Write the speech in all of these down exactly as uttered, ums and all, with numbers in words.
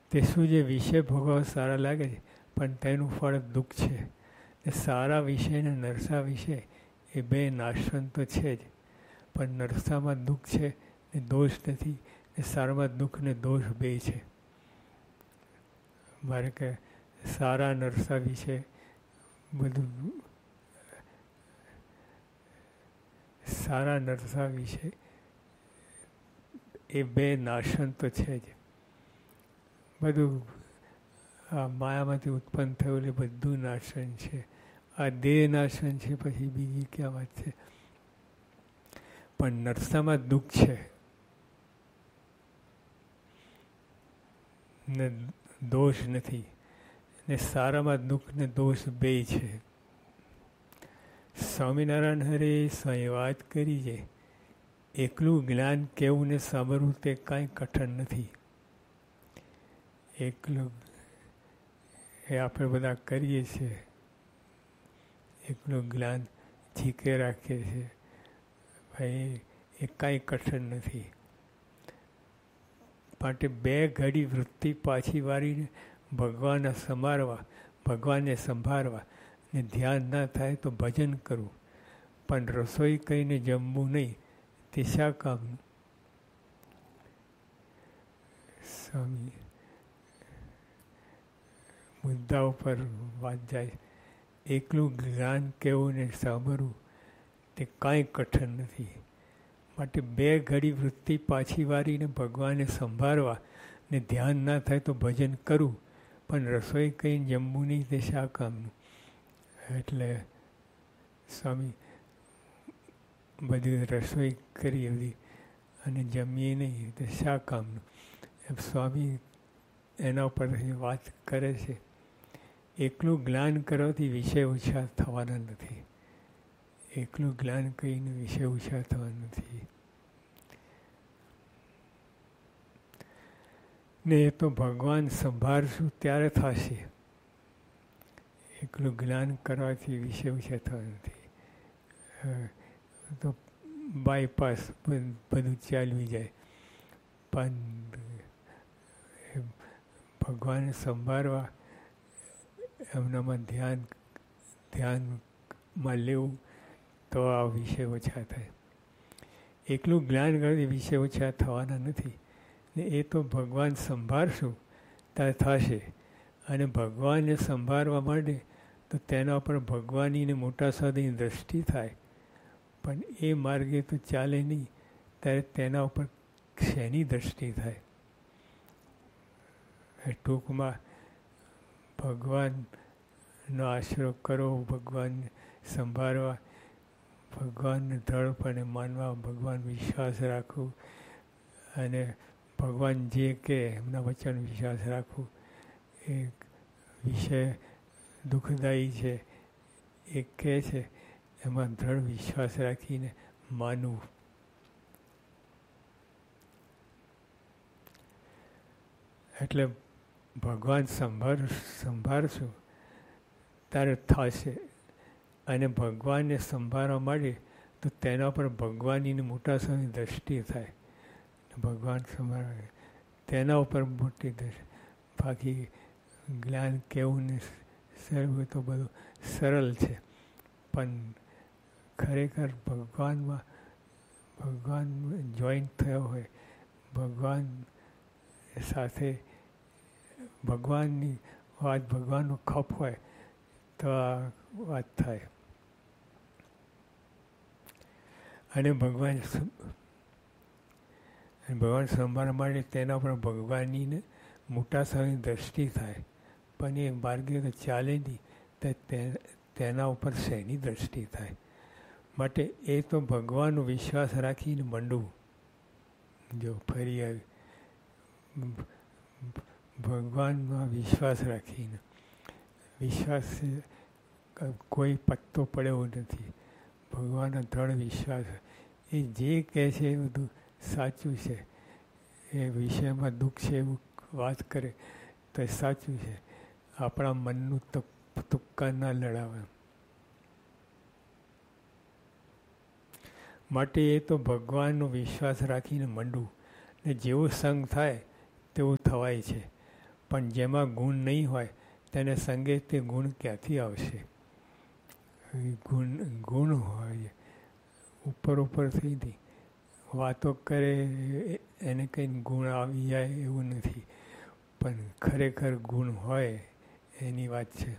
તે શું જે વિષય ભોગવવા સારા લાગે છે પણ તેનું ફળ દુઃખ છે. ને સારા વિષય અને નરસા વિષય એ બે નાશવંત તો છે જ, પણ નરસામાં દુઃખ છે ને દોષ નથી, ને સારામાં દુઃખ ને દોષ બે છે. મારે કે સારા નરસા વિશે બધું સારા નરસા વિશે એ બે નાશન તો છે જ. બધું આ માયામાંથી ઉત્પન્ન થયું એટલે બધું નાશન છે. આ દેહ નાશન છે, પછી બીજી ક્યાં વાત છે. પણ નરસામાં દુઃખ છે ને દોષ નથી, ને સારામાં દુઃખ ને દોષ બે છે. સ્વામિનારાયણ હરે સ્વામી વાત કરી છે, એકલું જ્ઞાન કેવું ને સાંભળવું તે કાંઈ કઠણ નથી. એકલું એ આપણે બધા કરીએ છીએ, એકલું જ્ઞાન જીકે રાખીએ છીએ. ભાઈ એ કાંઈ કઠણ નથી. માટે બે ઘડી વૃત્તિ પાછી વાળીને ભગવાનને સંભાળવા, ભગવાનને સંભાળવા ને ધ્યાન ના થાય તો ભજન કરવું, પણ રસોઈ કહીને જમવું નહીં, તે શા કામનું? સ્વામી મુદ્દા ઉપર વાત જાય. એકલું જ્ઞાન કેવું ને સાંભળવું તે કાંઈ કઠણ નથી. માટે બે ઘડી વૃત્તિ પાછી વાળીને ભગવાનને સંભાળવા ને ધ્યાન ના થાય તો ભજન કરવું, પણ રસોઈ કહીને જમવું નહીં, તે શા કામનું? એટલે સ્વામી બધી રસોઈ કરી બધી અને જમીએ નહીં તો શા કામનું? એમ સ્વામી એના ઉપર વાત કરે છે. એકલું જ્ઞાન કરવાથી વિષય ઓછા થવાના નથી. એકલું જ્ઞાન કહીને વિષય ઓછા થવાના નથી. ને એ તો ભગવાન સંભાળશું ત્યારે થશે. એકલું જ્ઞાન કરવાથી વિષય ઓછા થવા નથી. તો બાયપાસ બધું ચાલવી જાય, પણ ભગવાનને સંભાળવા એમનામાં ધ્યાન ધ્યાનમાં લેવું તો આ વિષય ઓછા થાય. એકલું જ્ઞાન કરવાથી વિષય ઓછા થવાના નથી. ને એ તો ભગવાન સંભાળશું ત્યારે થશે. અને ભગવાનને સંભાળવા માટે તો તેના પર ભગવાનીને મોટા સાધુની દ્રષ્ટિ થાય, પણ એ માર્ગે તો ચાલે નહીં. ત્યારે તેના ઉપર શેની દ્રષ્ટિ થાય? ટૂંકમાં ભગવાનનો આશરો કરો, ભગવાનને સંભાળવા, ભગવાનને દ્રઢપણે માનવા, ભગવાન વિશ્વાસ રાખવું અને ભગવાન જે કહે એમના વચન વિશ્વાસ રાખવું. એ વિષય દુઃખદાયી છે એ કહે છે એમાં દ્રઢ વિશ્વાસ રાખીને માનવું. એટલે ભગવાન સંભાળ સંભાળશું ત્યારે થશે. અને ભગવાનને સંભાળવા માટે તો તેના પર ભગવાનની મોટા સમયની દ્રષ્ટિ થાય. ભગવાન સંભાળે તેના ઉપર મોટી દ્રષ્ટિ. બાકી જ્ઞાન કેવું ને સરળ તો બધું સરળ છે, પણ ખરેખર ભગવાનમાં ભગવાન જોઈન્ટ થયો હોય, ભગવાન સાથે ભગવાનની વાત, ભગવાનનો ખપ હોય તો આ વાત થાય. અને ભગવાન ભગવાન સંભાળવા માટે તેના પર ભગવાનની મોટા સમયની દ્રષ્ટિ થાય, પણ એ માર્ગે તો ચાલે નહીં. તો તેના ઉપર શેની દ્રષ્ટિ થાય? માટે એ તો ભગવાનનો વિશ્વાસ રાખીને મંડવું. જો ફરી આવી ભગવાનમાં વિશ્વાસ રાખીને, વિશ્વાસ કોઈ પત્તો પડ્યો નથી. ભગવાનનો દ્રઢ વિશ્વાસ, એ જે કહે છે એ બધું સાચું છે. એ વિષયમાં દુઃખ છે એવું વાત કરે તો એ સાચું છે. આપણા મનનું તો તુક્કા ના લડાવે. માટે એ તો ભગવાનનો વિશ્વાસ રાખીને મંડવું, ને જેવો સંગ થાય તેવું થવાય છે. પણ જેમાં ગુણ નહીં હોય તેને સંગે તે ગુણ ક્યાંથી આવશે? ગુણ ગુણ હોય ઉપર ઉપરથી વાતો કરે એને કંઈ ગુણ આવી જાય એવું નથી, પણ ખરેખર ગુણ હોય એની વાત છે.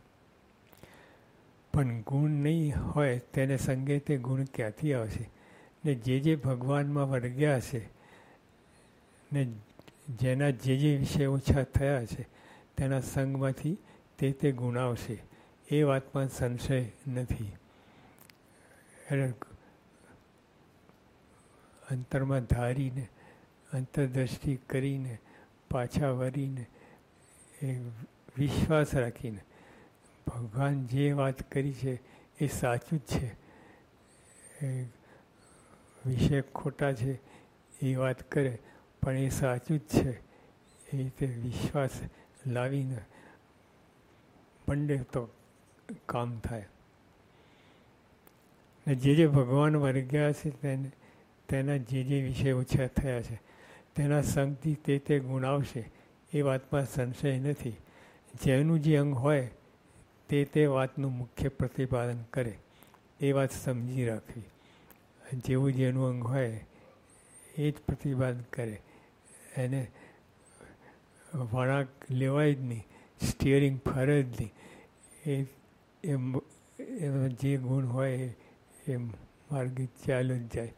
પણ ગુણ નહીં હોય તેને સંગે તે ગુણ ક્યાંથી આવશે? ને જે જે ભગવાનમાં વર્ગ્યા છે ને જેના જે જે વિષય ઓછા થયા છે તેના સંગમાંથી તે તે ગુણ આવશે, એ વાતમાં સંશય નથી. એટલે અંતરમાં ધારીને અંતરદ્રષ્ટિ કરીને પાછા વળીને એ વિશ્વાસ રાખીને ભગવાન જે વાત કરી છે એ સાચું જ છે, એ વિષય ખોટા છે એ વાત કરે પણ એ સાચું જ છે, એ રીતે વિશ્વાસ લાવીને મંડે તો કામ થાય. ને જે જે ભગવાન વર્ગ્યા છે તેને તેના જે જે વિષય ઓછા થયા છે તેના સંગથી તે તે ગુણ આવશે, એ વાતમાં સંશય નથી. જેનું જે અંગ હોય તે તે વાતનું મુખ્ય પ્રતિપાદન કરે, એ વાત સમજી રાખવી. જેવું જેનું અંગ હોય એ જ પ્રતિપાદન કરે, એને વળાંક લેવાય જ નહીં, સ્ટિયરિંગ ફરે જ નહીં. એ એનો જે ગુણ હોય એ માર્ગે ચાલુ જ જાય.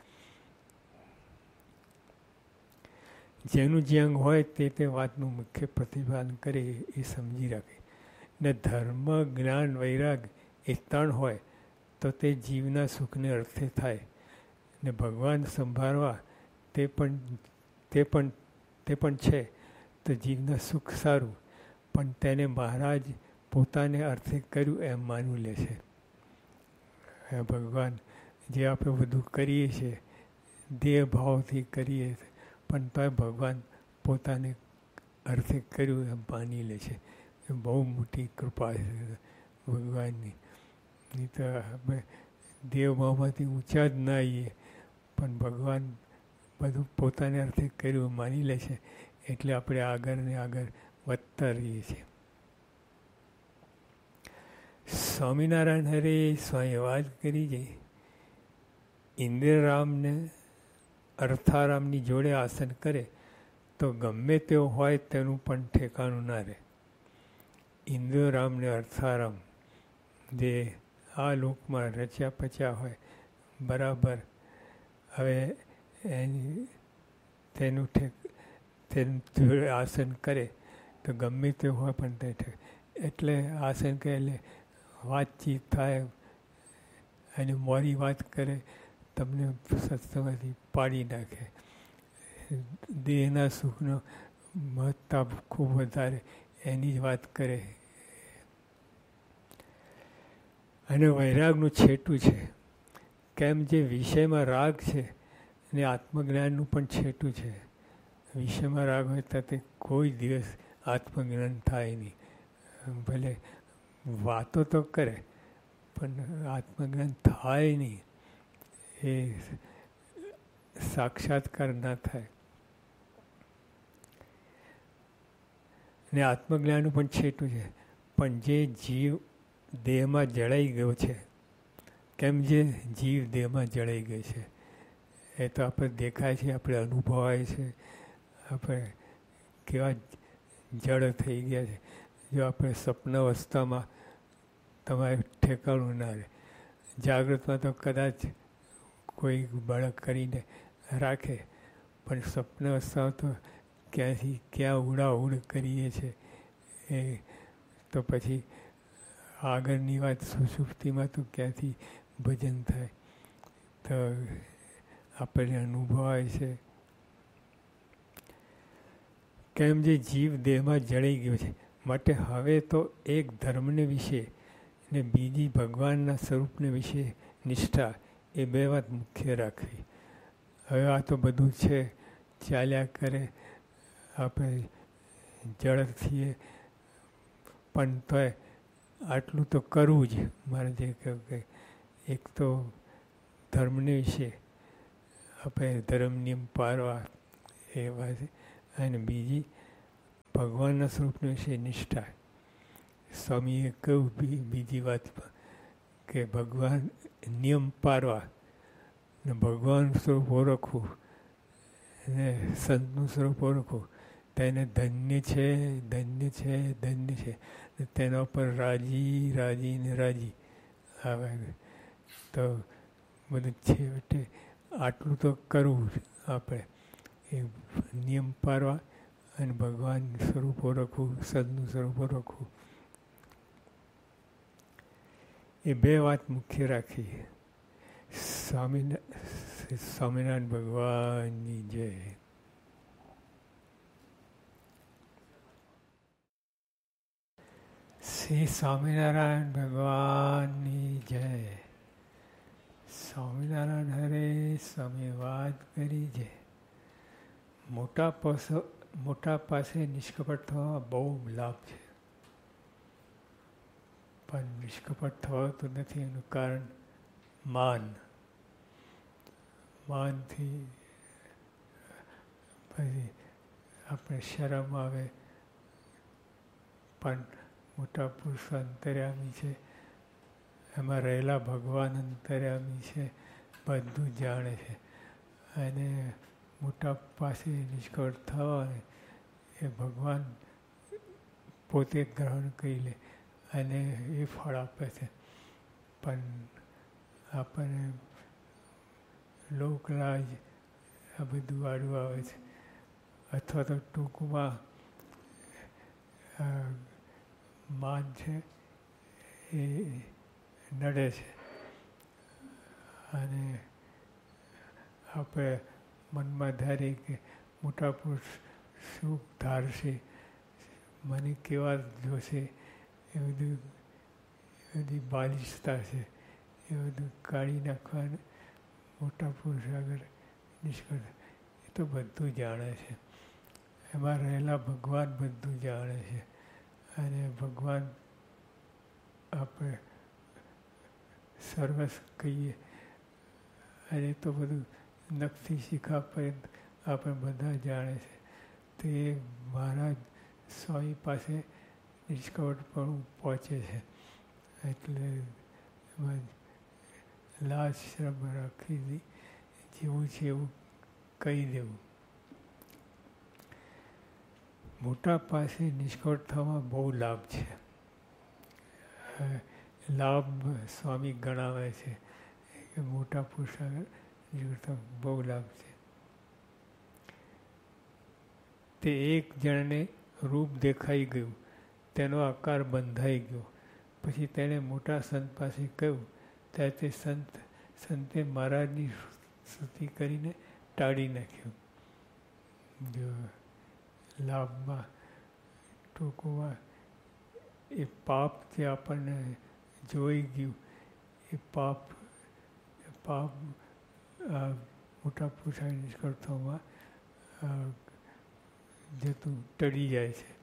જેનું જે અંગ હોય તે તે વાતનું મુખ્ય પ્રતિપાદન કરે એ સમજી રાખે. ને ધર્મ જ્ઞાન વૈરાગ એ ત્રણ હોય તો તે જીવના સુખને અર્થે થાય. ને ભગવાન સંભાળવા તે પણ તે પણ તે પણ છે તો જીવના સુખ સારું, પણ તેને મહારાજ પોતાને અર્થે કર્યું એમ માનવું લે છે. ભગવાન જે આપણે બધું કરીએ છીએ દેહ ભાવથી કરીએ, પણ તો ભગવાન પોતાને અર્થે કર્યું એમ માની લે છે. એ બહુ મોટી કૃપા છે ભગવાનની. નહીં તો આપણે દેવભાવમાંથી ઊંચા જ ના આવીએ, પણ ભગવાન બધું પોતાને અર્થે કર્યું માની લે છે, એટલે આપણે આગળ ને આગળ વધતા રહીએ છીએ. સ્વામિનારાયણ હરે સ્વામી વાત કરી છે, ઇન્દ્રરામને અર્થારામની જોડે આસન કરે તો ગમે તેવો હોય તેનું પણ ઠેકાણું ના રહે. ઇન્દ્રરામ ને અર્થારામ જે આ લોકમાં રચ્યા પચ્યા હોય બરાબર, હવે એની તેનું ઠેક તેનું જોડે આસન કરે તો ગમે તે હોય પણ તે ઠેક. એટલે આસન કરે એટલે વાતચીત થાય, અને મોરી વાત કરે તમને સત્સંગમાંથી પાડી નાખે. દેહના સુખનો મહત્તા ખૂબ વધારે એની જ વાત કરે. અને વૈરાગનું છેટું છે, કેમ જે વિષયમાં રાગ છે અને આત્મજ્ઞાનનું પણ છેટું છે. વિષયમાં રાગ હોય તો તે કોઈ દિવસ આત્મજ્ઞાન થાય નહીં. ભલે વાતો તો કરે પણ આત્મજ્ઞાન થાય નહીં, એ સાક્ષાત્કાર ના થાય. ને આત્મજ્ઞાનનું પણ છેટું છે, પણ જે જીવ દેહમાં જળાઈ ગયો છે, કેમ જે જીવ દેહમાં જળાઈ ગયો છે એ તો આપણે દેખાય છે, આપણે અનુભવાય છે, આપણે કેવા જળ થઈ ગયા છે. જો આપણે સપન અવસ્થામાં તમારે ઠેકાણું ના રહે, જાગૃતમાં તો કદાચ કોઈ બાળક કરીને રાખે, પણ સપન અવસ્થામાં તો ક્યાંથી ક્યાં ઉડાઉડ કરીએ છીએ. એ તો પછી આગળની વાત સુષુપ્તિમાં તો ક્યાંથી ભજન થાય, તો આપણને અનુભવાય છે. કેમ જે જીવ દેહમાં જડાઈ ગયો છે, માટે હવે તો એક ધર્મને વિશે ને બીજી ભગવાનના સ્વરૂપને વિશે નિષ્ઠા, એ બે વાત મુખ્ય રાખવી. હવે આ તો બધું છે, ચાલ્યા કરે, આપણે જળ છીએ, પણ તોય આટલું તો કરવું જ. મારે જે કહ્યું કે એક તો ધર્મને વિશે આપણે ધર્મ નિયમ પાળવા એ વાત, અને બીજી ભગવાનના સ્વરૂપને વિશે નિષ્ઠા. સ્વામીએ કહ્યું બીજી વાતમાં કે ભગવાન નિયમ પારવા ને ભગવાન સ્વરૂપ ઓળખવું ને સંતનું સ્વરૂપ ઓળખવું તેને ધન્ય છે, ધન્ય છે, ધન્ય છે. તેના ઉપર રાજી રાજી ને રાજી આવે. તો બધું છેવટે આટલું તો કરવું આપણે, એ નિયમ પારવા અને ભગવાન સ્વરૂપ ઓળખવું, સદનું સ્વરૂપ ઓળખવું. એ બે વાત મુખ્ય રાખી. સ્વામી સ્વામિનારાયણ ભગવાનની જય. શ્રી સ્વામિનારાયણ ભગવાનની જય. સ્વામિનારાયણ હરે સ્વામી વાત કરી છે. મોટા પાસે મોટા પાસે નિષ્કપટ થવા બહુ લાભ છે, પણ નિષ્કપટ થવાતું નથી. એનું કારણ માન. માનથી પછી આપણે શરમ આવે. પણ મોટા પુરુષ અંતર્યામી છે, એમાં રહેલા ભગવાન અંતર્યામી છે, બધું જાણે છે. અને મોટા પાસે નિષ્કળ થવા એ ભગવાન પોતે ગ્રહણ કરી લે અને એ ફળ આપે છે. પણ આપણને લોકલાજ આ બધું વાળું આવે છે. અથવા તો ટૂંકમાં માન છે એ નડે છે. અને આપણે મનમાં ધારીએ કે મોટા પુરુષ શું ધારશે, મને કેવા જોશે, એ બધું એ બધી બાલિશતા છે, એ બધું કાઢી નાખવાનું. મોટા પુરુષ આગળ નિષ્કળ એ તો બધું જાણે છે, એમાં રહેલા ભગવાન બધું જાણે છે. અને ભગવાન આપણે સર્વસ્વ કહીએ, અને તો બધું નખથી શિખા પર્યંત આપણે બધા જાણે છે. તો એ મહારાજ સ્વામી પાસે નિષ્કપટપણું પહોંચે છે. એટલે લાજ શરમ રાખી જેવું છે એવું કહી દેવું. મોટા પાસે નિષ્કળ થવા બહુ લાભ છે. લાભ સ્વામી ગણાવે છે કે મોટા પુરુષ આગળ બહુ લાભ છે. તે એક જણને રૂપ દેખાઈ ગયું, તેનો આકાર બંધાઈ ગયો. પછી તેણે મોટા સંત પાસે કહ્યું, ત્યારે તે સંત સંતે મહારાજની સ્તુતિ કરીને ટાળી નાખ્યું. જો લાભમાં ટૂંકમાં એ પાપ જે આપણને જોઈ ગયું, એ પાપ પાપ મોટા પુરુષાર્થ નિષ્કળ થવામાં જતું ટળી જાય છે.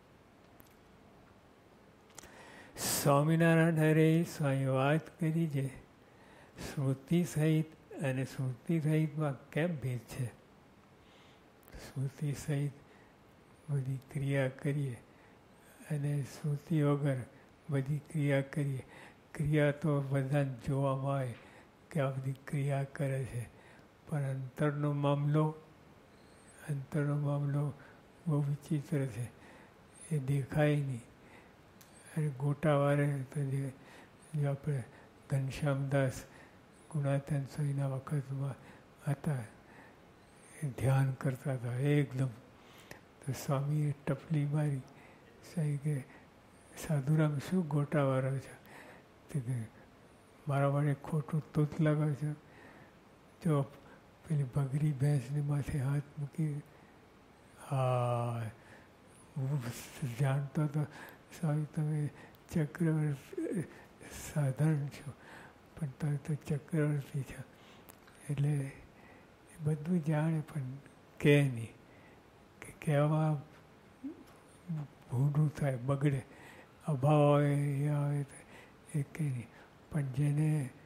સ્વામિનારાયણ હરે સ્વામી વાત કરી છે. સ્મૃતિ સહિત અને સ્મૃતિ સહિતમાં કેમ ભેદ છે? સ્મૃતિ સહિત બધી ક્રિયા કરીએ અને સ્મૃતિ વગર બધી ક્રિયા કરીએ. ક્રિયા તો બધાને જોવામાં આવે કે આ બધી ક્રિયા કરે છે, પણ અંતરનો મામલો અંતરનો મામલો બહુ વિચિત્ર છે, એ દેખાય નહીં. અને ગોટાવારે તો જે જે આપણે ઘનશ્યામદાસ ગુણાતીતાનંદ સ્વામીના વખતમાં હતા, એ ધ્યાન કરતા હતા એકદમ. તો સ્વામીએ ટપલી મારી, સાહેબ કે સાધુરામ શું ગોટાવાળો છે? તો કે મારા માટે ખોટું તૂત લગાવ છો. જો પેલી બગરી ભેંસને માથે હાથ મૂકી, હા હું જાણતો હતો સ્વામી તમે ચક્રવર્તી સાધારણ છો, પણ તમે તો ચક્રવર્તી છો. એટલે એ બધું જાણે પણ કહે નહીં, કે કહેવા ભૂંડું થાય, બગડે, અભાવ આવે એ આવે તો એ કહે નહીં. પણ જેને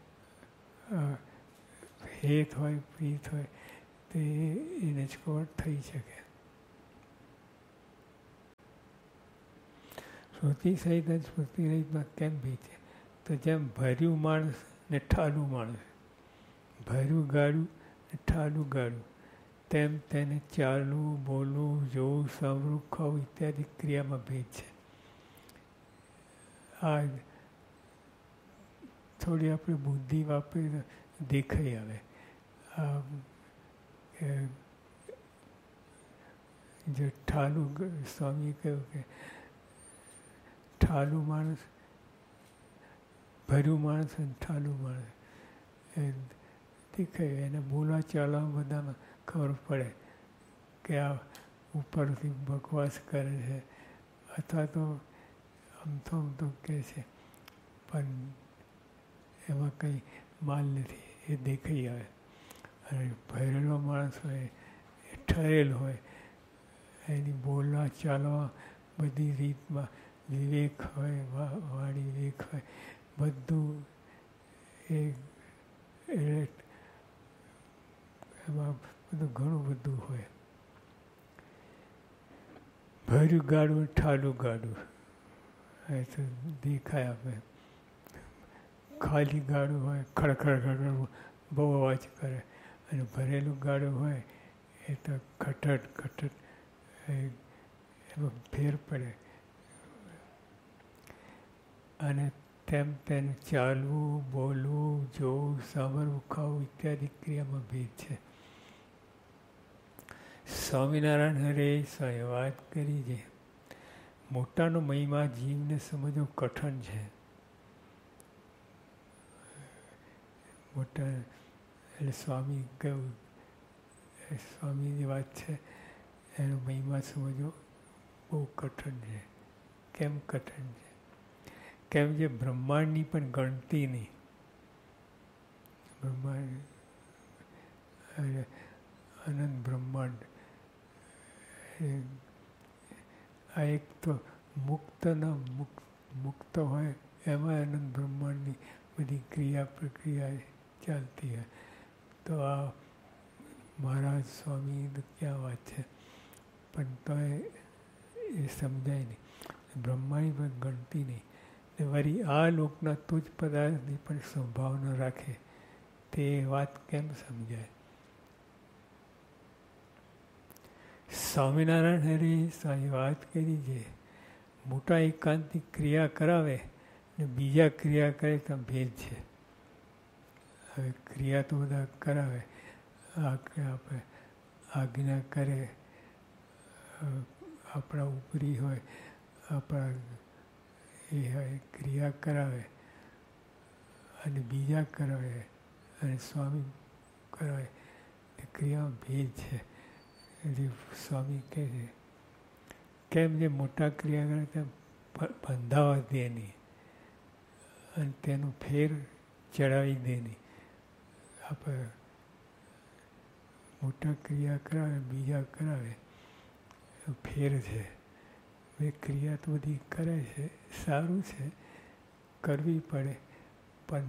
હેત હોય, પ્રીત હોય, તો એ નિષ્કપટ થઈ શકે. શ્રુતિ સહિત અને સ્મૃતિ સહિતમાં કેમ ભેદ છે? તો જેમ ભર્યું માણસ ને ઠાલું માણસ, ભર્યું ગાડું ને ઠાલું ગાડું, તેમ તેને ચાલવું, બોલવું, જોવું, સાંભળવું, ખાવું ઇત્યાદિ ક્રિયામાં ભેદ છે. આ થોડી આપણે બુદ્ધિ વાપરીએ તો દેખાઈ આવે. આ જો ઠાલું, સ્વામીએ કહ્યું કે ઠાલું માણસ, ભર્યું માણસ અને ઠાલું માણસ એ દેખાય. એને બોલવા ચાલવા બધામાં ખબર પડે કે આ ઉપરથી બકવાસ કરે છે અથવા તો અમથો અમથો કહે છે પણ એમાં કંઈ માલ નથી, એ દેખાઈ આવે. અને ભરેલો માણસ હોય એ ઠરેલ હોય, એની બોલવા ચાલવા બધી રીતમાં વિવેક હોય, વાણી વિવેક હોય, બધું એ એમાં બધું ઘણું બધું હોય. ભર્યું ગાડું, ઠાલું ગાડું એ તો દેખાય આપે. ખાલી ગાડું હોય, ખડખડ ખડખડ બહુ અવાજ કરે, અને ભરેલું ગાડું હોય એ તો ખટટ ખટટ એમાં ફેર પડે. અને તેમ તેનું ચાલવું, બોલવું, જોવું, સાંભળવું, ખાવું ઇત્યાદિ ક્રિયામાં ભેદ છે. સ્વામિનારાયણ હરે સ્વામી વાત કરી છે, મોટાનો મહિમા જીવને સમજવું કઠણ છે. મોટા એટલે સ્વામી કહ્યું, સ્વામીની વાત છે, એનો મહિમા સમજવો બહુ કઠણ છે. કેમ કઠણ છે? કેમ જે બ્રહ્માંડની પણ ગણતી નહીં. બ્રહ્માંડ અનંત બ્રહ્માંડ, આ એક તો મુક્તના મુક્ત મુક્ત હોય એમાં અનંત બ્રહ્માંડની બધી ક્રિયા પ્રક્રિયા ચાલતી હોય. તો આ મહારાજ સ્વામી ક્યાં વાત છે, પણ તો એ સમજાય નહીં. બ્રહ્માંડની પણ ગણતી નહીં ને વળી આ લોકના તુજ પદાર્થની પણ સંભાવના રાખે, તે વાત કેમ સમજાય? સ્વામિનારાયણ હરે સ્વામી વાત કરી છે, મોટા એકાંતની ક્રિયા કરાવે ને બીજા ક્રિયા કરે તો ભેદ છે. હવે ક્રિયા તો બધા કરાવે, આપણે આજ્ઞા કરે, આપણા ઉપરી હોય, આપણા એ હોય, ક્રિયા કરાવે અને બીજા કરાવે અને સ્વામી કરાવે, એ ક્રિયામાં ભેદ છે. એટલે સ્વામી કહે છે કેમ જે મોટા ક્રિયા કરે તેમ બંધાવા દે નહીં અને તેનું ફેર ચડાવી દે નહીં. આપણે મોટા ક્રિયા કરાવે, બીજા કરાવે, ફેર છે. એ ક્રિયા તો બધી કરે છે, સારું છે, કરવી પડે, પણ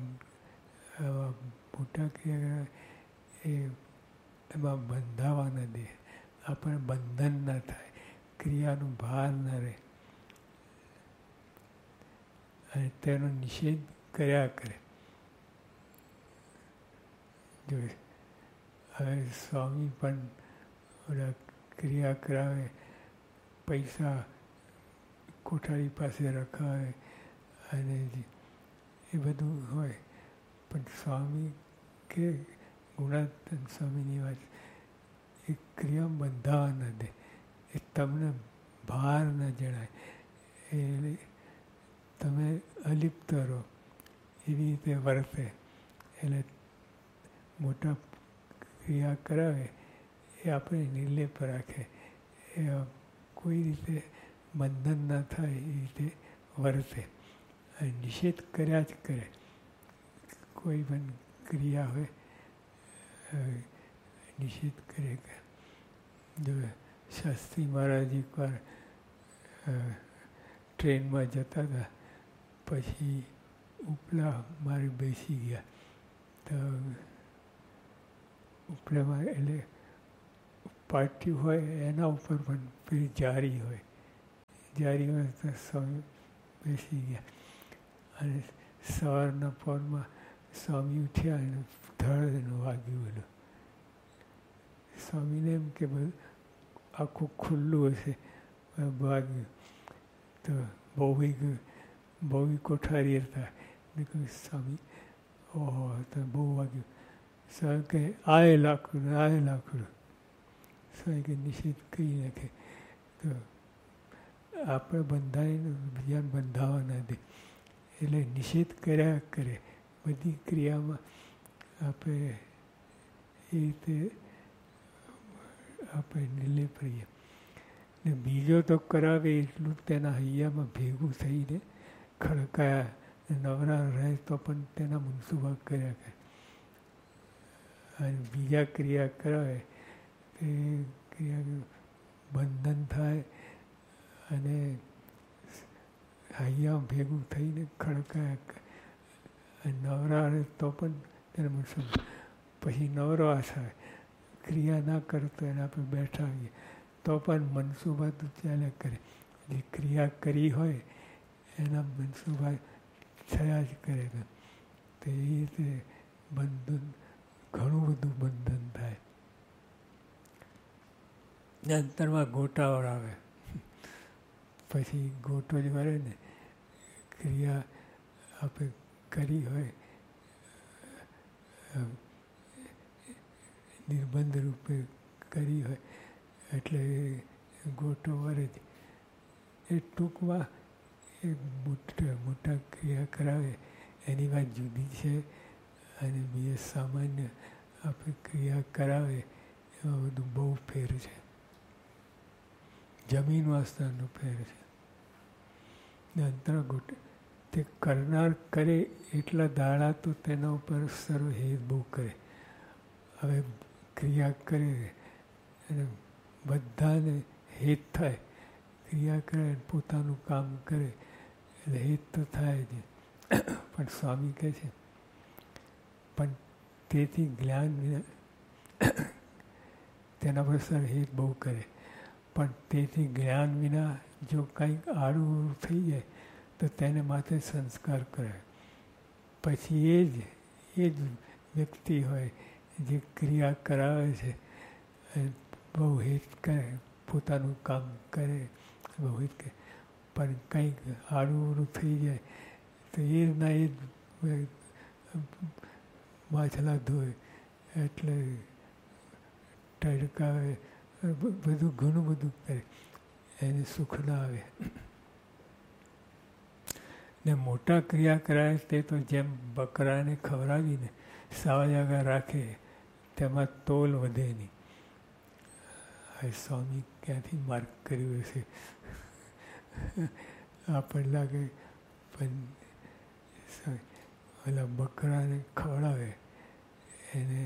મોટા ક્રિયા એ એમાં બંધાવા ન દે, આપણને બંધન ના થાય, ક્રિયાનું ભાર ન રહે અને તેનો નિષેધ કર્યા કરે. જો હવે સ્વામી પણ ઓલા ક્રિયા કરાવે, પૈસા કોઠારી પાસે રખાવે અને એ બધું હોય, પણ સ્વામી કે ગુણાત્તન સ્વામીની વાત, એ ક્રિયા બંધાવા ન દે, એ તમને ભાર ન જણાય, એ તમે અલિપ્ત રહો એવી રીતે વર્તે. એટલે મોટા ક્રિયા કરાવે એ આપણે નિર્લેપ રાખે, એ કોઈ રીતે બંધન ના થાય એ રીતે વર્તે અને નિષેધ કર્યા જ કરે. કોઈ પણ ક્રિયા હોય નિષેધ કરે. જો શાસ્ત્રી મહારાજ એકવાર ટ્રેનમાં જતા હતા, પછી ઉપલા મારે બેસી ગયા, તો ઉપલામાં એટલે પાટિયું હોય એના ઉપર પણ પેલી જારી હોય, જારી હોય તો સ્વામી બેસી ગયા. અને સવારના પોરમાં સ્વામી ઉઠ્યા અને ધડ વાગ્યું બધું. સ્વામીને એમ કે બધું આખું ખુલ્લું હશે, વાગ્યું. તો બહુ ગયું, બહુ કોઠારી હતા. મેં કહ્યું સ્વામી, ઓહો, તો બહુ વાગ્યું. સ્વામી કહે આય લાકડું, આય લાકડું. સ્વામી કે નિષેધ કરી નાખે. તો આપણે બંધાઈને બીજાને બંધાવા ના દે. એટલે નિષેધ કર્યા કરે બધી ક્રિયામાં. આપણે એ રીતે આપણે નિર્લેપ રહીએ. ને બીજો તો કરાવે એટલું તેના હૈયામાં ભેગું થઈને ખડકાયા. નવરા રહે તો પણ તેના મનસુબા કર્યા કરે. અને બીજા ક્રિયા કરાવે તે ક્રિયા બંધન થાય અને હૈયા ભેગું થઈને ખડકાયા કરે. નવરા રહે તો પણ તેના મનસુબા. પછી નવરા થાય, ક્રિયા ના કરતો એને આપણે બેઠા હોઈએ તો પણ મનસુબા તો ચાલ્યા કરે. જે ક્રિયા કરી હોય એના મનસુબા થયા જ કરે. તો એ રીતે બંધન, ઘણું બધું બંધન થાય. અંતરમાં ગોટાવળ આવે. પછી ગોટો જ વળે ને, ક્રિયા આપણે કરી હોય નિર્બંધ રૂપે કરી હોય એટલે ગોટો વળે જ. એ ટૂંકમાં એ મોટા મોટા ક્રિયા કરાવે એની વાત જુદી છે. અને બીજે સામાન્ય આપણે ક્રિયા કરાવે એમાં બધું બહુ ફેર છે. જમીન આસમાનનો ફેર છે. અંતર ગોટ તે કરનાર કરે એટલા દાડા તો તેના ઉપર સર્વ હેત બહુ કરે. હવે ક્રિયા કરે અને બધાને હેત થાય. ક્રિયા કરે પોતાનું કામ કરે એટલે હેત તો થાય જ. પણ સ્વામી કહે છે પણ તેથી જ્ઞાન તેના પર સર હેત બહુ કરે. પણ તેથી જ્ઞાન વિના જો કંઈક આડું થઈ જાય તો તેને માથે સંસ્કાર કરે. પછી એ જ એ જ વ્યક્તિ હોય જે ક્રિયા કરાવે છે બહુ હિત કરે, પોતાનું કામ કરે, બહુ હિત કરે. પણ કંઈક આડું થઈ જાય તો એ ના એ માછલા ધોય એટલે ટડકાવે, બધું ઘણું બધું કરે, એને સુખ ના આવે. ને મોટા ક્રિયા કરાય તે તો જેમ બકરાને ખવડાવીને સાવજાગા રાખે તેમાં તોલ વધે નહીં. આ સ્વામી ક્યાંથી માર્ગ કર્યું હશે આપણને લાગે. પણ ઓલા બકરાને ખવડાવે એને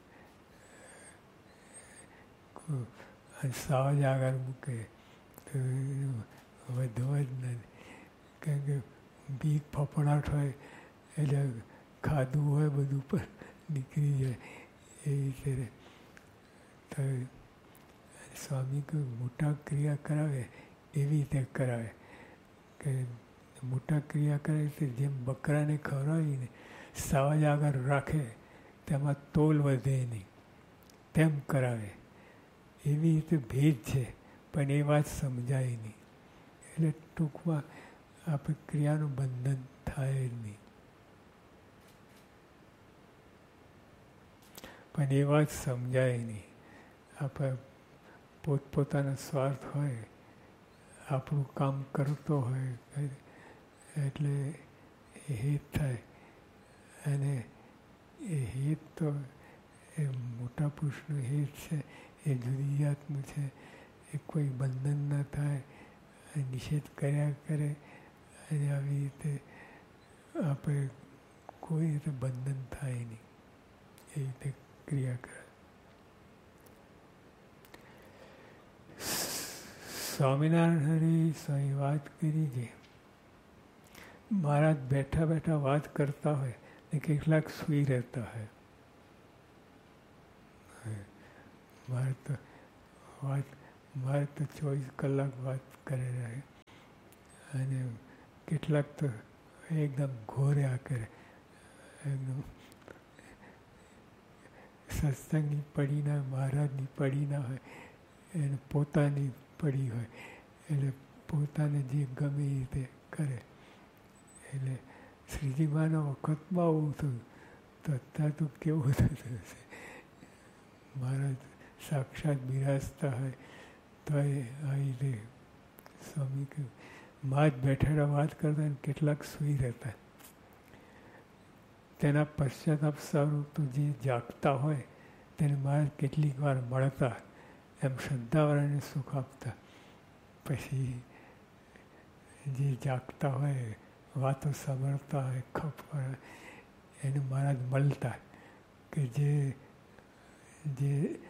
સાવજ આગળ મૂકે તો વધવા જ નથી. કારણ કે બીક ફફડાટ હોય એટલે ખાધું હોય બધું પણ નીકળી જાય એ રીતે. તો સ્વામી કોઈ મોટા ક્રિયા કરાવે એવી રીતે કરાવે કે મોટા ક્રિયા કરે તે જેમ બકરાને ખવડાવીને સાવજ આગળ રાખે તેમાં તોલ વધે નહીં તેમ કરાવે. એવી રીતે ભેદ છે પણ એ વાત સમજાય નહીં. એટલે ટૂંકમાં આપણે ક્રિયાનું બંધન થાય જ નહીં. પણ એ વાત સમજાય નહીં. આપણે પોતપોતાના સ્વાર્થ હોય, આપણું કામ કરતો હોય એટલે એ હિત થાય. અને એ હિત તો એ મોટા પુરુષનું હિત છે, એ જુદી જાતનું છે. એ કોઈ બંધન ના થાય, નિષેધ કર્યા કરે અને આવી રીતે આપણે કોઈ રીતે બંધન થાય નહીં એ રીતે ક્રિયા કરે. સ્વામિનારાયણ સ્વામી વાત કરી છે. મહારાજ બેઠા બેઠા વાત કરતા હોય ને કેટલાક સૂઈ રહેતા હોય. મારે તો વાત મારે તો ચોવીસ કલાક વાત કરે રહે અને કેટલાક તો એકદમ ઘોર્યા કરે, એકદમ સત્સંગની પડી ના, મહારાજની પડી ના હોય, એને પોતાની પડી હોય, એટલે પોતાને જે ગમે એ રીતે કરે. એટલે શ્રીજી મહારાજના વખતમાં આવું થયું, તો અત્યારે તો કેવું થતું હશે. મહારાજ સાક્ષાત બિરાજતા હોય તો એ આ રીતે સ્વામી કહ્યું, માં જ બેઠેલા વાત કરતા ને કેટલાક સૂઈ રહેતા. તેના પશ્ચાતાપ સ્વરૂપ તો જે જાગતા હોય તેને મહારાજ કેટલીક વાર મળતા, એમ શ્રદ્ધાવાળાને સુખ આપતા. પછી જે જાગતા હોય, વાતો સાંભળતા હોય, ખપ એને મહારાજ મળતા કે જે જે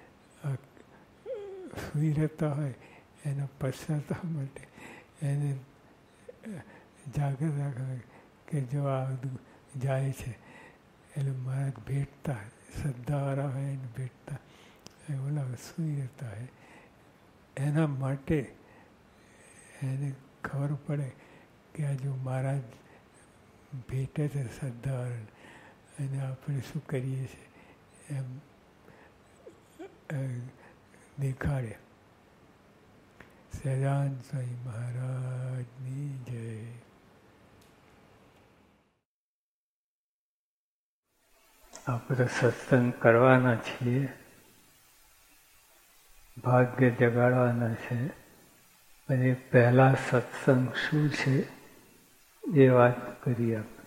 સૂઈ રહેતા હોય એના પશ્ચાતાપ માટે એને જાગૃત રાખે કે જો આ બધું જાય છે, એટલે મહારાજ ભેટતા, શ્રદ્ધાવાળા હોય એને ભેટતા, ઓલા સૂઈ રહેતા હોય એના માટે એને ખબર પડે કે આ જો મહારાજ ભેટે છે શ્રદ્ધાવાળાને, અને આપણે શું કરીએ છીએ એમ દેખાડે. સહજાનંદ સ્વામી મહારાજની જય. આપણે સત્સંગ કરવાના છીએ, ભાગ્ય જગાડવાના છે, અને પહેલા સત્સંગ શું છે એ વાત કરી આપણે.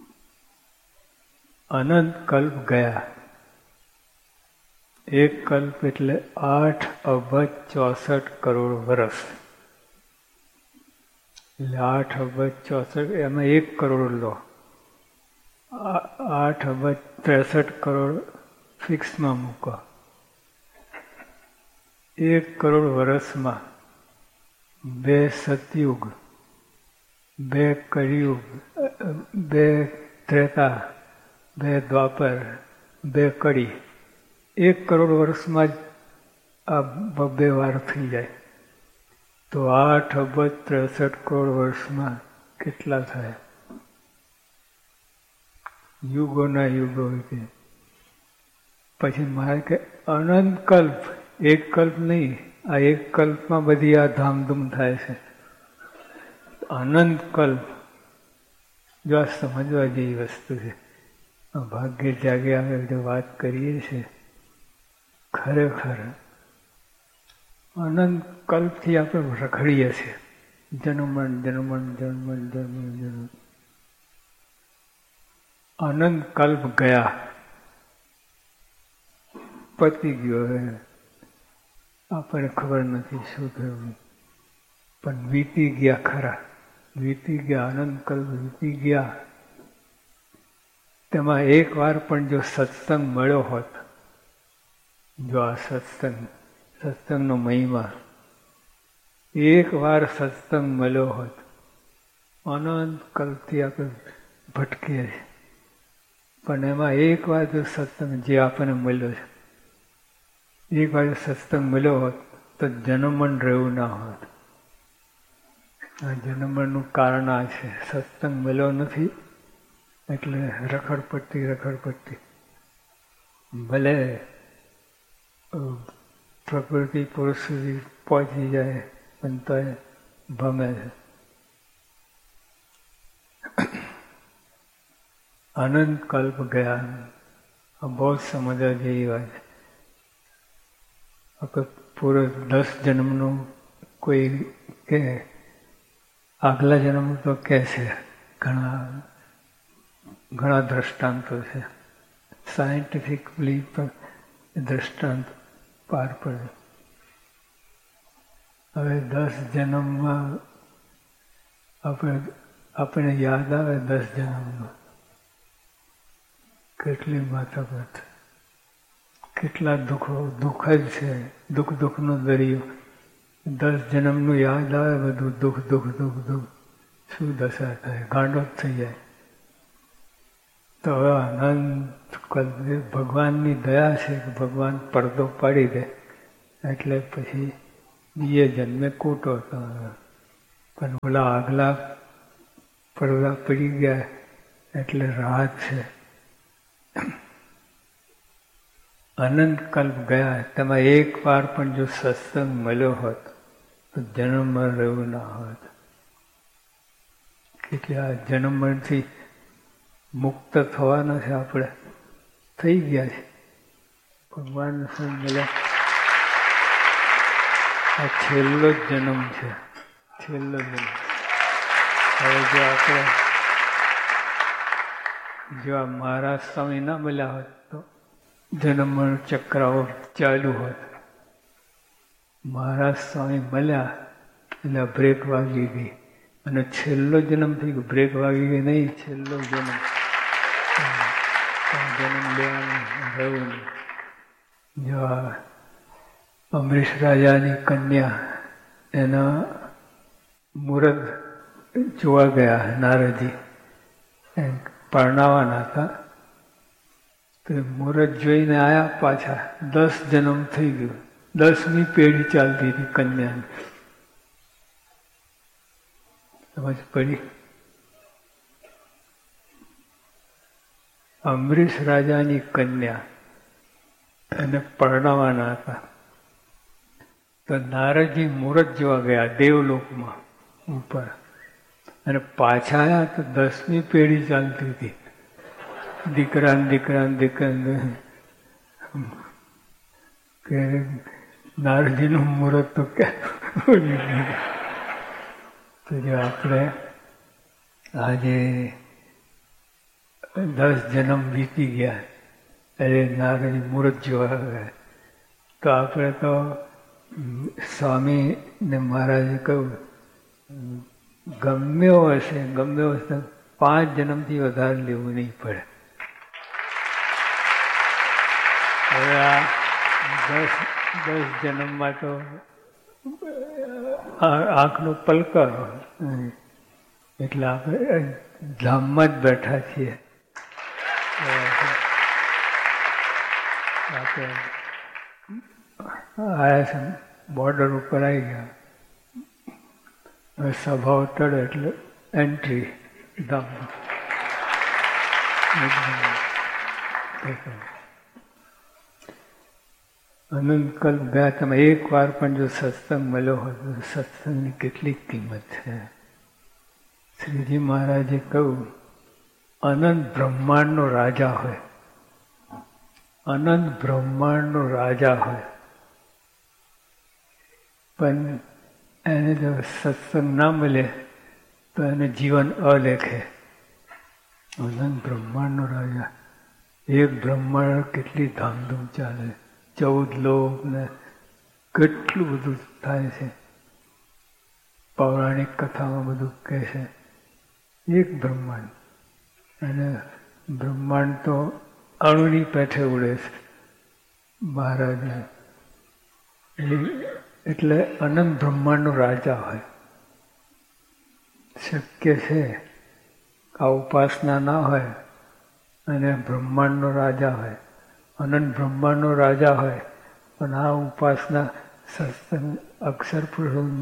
અનંત કલ્પ ગયા. એક કલ્પ એટલે આઠ અબજ ચોસઠ કરોડ વર્ષ. એટલે આઠ અબજ ચોસઠ, એમાં એક કરોડ લો, આઠ અબજ ત્રેસઠ કરોડ ફિક્સમાં મૂકો. એક કરોડ વર્ષમાં બે સતયુગ, બે કળિયુગ, બે ત્રેતા, બે દ્વાપર, બે કડી, એક કરોડ વર્ષમાં જ આ બબ્બે વાર થઈ જાય. તો આઠ અબજ ત્રેસઠ કરોડ વર્ષમાં કેટલા થાય? યુગોના યુગો. પછી મારે કે અનંત કલ્પ, એક કલ્પ નહીં, આ એક કલ્પમાં બધી આ ધામધૂમ થાય છે. અનંત કલ્પ જો આ સમજવા જેવી વસ્તુ છે. ભાગ્ય જાગે આવે જો વાત કરીએ છીએ, ખરેખર અનંત કલ્પથી આપણે રખડીએ છીએ. જન્મન જન્મન જન્મન જન્મન જન્મ. અનંત કલ્પ ગયા, પતી ગયો. હવે આપણને ખબર નથી શું થયું, પણ વીતી ગયા ખરા, વીતી ગયા. અનંત કલ્પ વીતી ગયા. તેમાં એક વાર પણ જો સત્સંગ મળ્યો હોત, જો આ સત્સંગ, સત્સંગનો મહિમા, એક વાર સત્સંગ મળ્યો હોત, અનંત કલ્પથી આપણે ભટકીએ છીએ, પણ એમાં એક વાર જો સત્સંગ જે આપણને મળ્યો છે, એક વાર સત્સંગ મળ્યો હોત તો જન્મન રહેવું ના હોત. આ જન્મનનું કારણ આ છે, સત્સંગ મળ્યો નથી એટલે રખડપટ્ટી રખડપટ્ટી. ભલે પ્રકૃતિ પુરુષ સુધી પહોંચી જાય પણ તો એ ભમે છે. અનંત કલ્પ ગયા. આ બહુ સમજવા જેવી વાત છે. આપણે પૂરો દસ જન્મનું કોઈ કે આગલા જન્મ તો કહે છે, ઘણા ઘણા દ્રષ્ટાંતો છે. સાયન્ટિફિકલી પણ દ્રષ્ટાંત પાર પડે. હવે દસ જન્મમાં આપણે આપણે યાદ આવે દસ જન્મમાં કેટલી માથાકૂટ, કેટલા દુઃખો, દુઃખ જ છે, દુઃખ દુઃખનો દરિયો. દસ જન્મનું યાદ આવે બધું દુઃખ દુઃખ દુઃખ દુઃખ, શું દશા થાય, ગાંડો જ થઈ જાય. તો હવે અનંત ભગવાનની દયા છે કે ભગવાન પડદો પાડી દે એટલે પછી બીજે જન્મે કૂટો. પણ ઓલા આગલા પડદા પડી ગયા એટલે રાહત છે. અનંત કલ્પ ગયા. તેમાં એક વાર પણ જો સત્સંગ મળ્યો હોત તો જન્મ રહ્યું ના હોત. એટલે આ જન્મથી મુક્ત થવાના છે, આપણે થઈ ગયા છે. ભગવાન શું મળ્યા? આ છેલ્લો જ જન્મ છે, છેલ્લો જન્મ. હવે જો આપણે જો આ મહારાજ સ્વામી ના મળ્યા હોત તો જન્મ ચક્રાઓ ચાલુ હોત. મહારાજ સ્વામી મળ્યા એટલે બ્રેક વાગી ગઈ અને છેલ્લો જન્મ થઈ ગયો. બ્રેક વાગી ગઈ નહીં, છેલ્લો જન્મ. જન્મ લેવાનું રહ્યું નહીં. જો અમરીશ રાજાની કન્યા એના મુહૂર્ત જોવા ગયા નારદજી, પરણાવાના હતા. તો મુહૂર્ત જોઈને આવ્યા પાછા. દસ જન્મ થઈ ગયું. દસમી પેઢી ચાલતી હતી કન્યાની. સમજ પડી? અમરીશ રાજાની કન્યા એને પરણાવાના હતા. તો નારદજી મુહૂર્ત જોવા ગયા દેવલોકમાં ઉપર, અને પાછા આવ્યા તો દસમી પેઢી ચાલતી હતી. દીકરા દીકરા દીકરા કે નારદજીનું મુહૂર્ત તો ક્યાં. તો જો આપણે આજે દસ જન્મ વીતી ગયા એટલે નારદજી મુહૂર્ત જોવા ગયા. તો આપણે તો સ્વામી ને મહારાજે કહ્યું ગમ્યો હશે ગમ્યો હશે પાંચ જન્મથી વધારે લેવું નહીં પડે. હવે આ દસ દસ જન્મમાં તો આંખનો પલકારો, એટલે આપણે ધામમાં જ બેઠા છીએ. આપણે આવ્યા છે, બોર્ડર ઉપર આવી ગયા. સભાઓ ટળે એટલે એન્ટ્રી ધામમાં. અનંતકલ્પ ગયા. તમે એક વાર પણ જો સત્સંગ મળ્યો હોય તો સત્સંગની કેટલી કિંમત છે. શ્રીજી મહારાજે કહ્યું અનંત બ્રહ્માંડનો રાજા હોય, અનંત બ્રહ્માંડનો રાજા હોય, પણ એને જો સત્સંગ ના મળે તો એને જીવન અલેખે. અનંત બ્રહ્માંડનો રાજા, એક બ્રહ્માંડ કેટલી ધામધૂમ ચાલે, ચૌદ લોક ને કેટલું બધું થાય છે. પૌરાણિક કથામાં બધું કહે છે. એક બ્રહ્માંડ, અને બ્રહ્માંડ તો અણુની પેઠે ઉડે છે મહારાજ. એટલે અનંત બ્રહ્માંડનો રાજા હોય. શક્ય છે આ ઉપાસના ના હોય અને બ્રહ્માંડનો રાજા હોય, અનંત બ્રહ્માંડનો રાજા હોય, પણ આ ઉપાસના સત્સંગ અક્ષર પુરુષ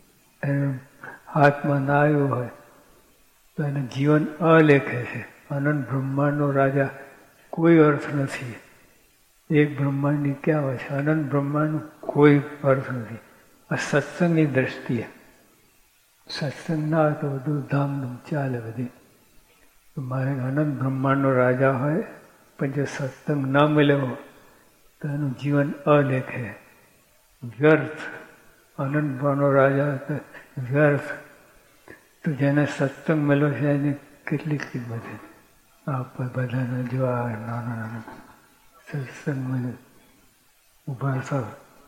હાથમાં ના આવ્યું હોય તો એને જીવન અલેખે છે. અનંત બ્રહ્માંડનો રાજા કોઈ અર્થ નથી. એક બ્રહ્માંડની ક્યાં હોય છે? અનંત બ્રહ્માંડનો કોઈ અર્થ નથી. આ સત્સંગની દ્રષ્ટિએ. સત્સંગ ના હોય તો બધું ધામધૂમ ચાલે બધી. મારે અનંત બ્રહ્માંડનો રાજા હોય પણ જો સત્સંગ ના મળ્યો તો એનું જીવન અલેખે, વ્યર્થ. અનંત બ્રહ્માંડનો રાજા તો વ્યર્થ. તો જેને સત્સંગ મળ્યો છે એની કેટલી કિંમત છે. આપણે બધાને જો આ નાના નાના સત્સંગ મળે ઉભા થાવ.